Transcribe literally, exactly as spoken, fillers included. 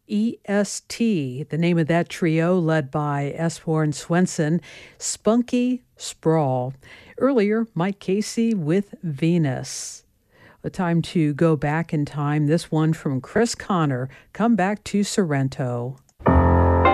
E S T, the name of that trio led by Esphorn Swenson, Spunky Sprawl. Earlier, Mike Casey with Venus. A time to go back in time. This one from Chris Connor, Come Back to Sorrento.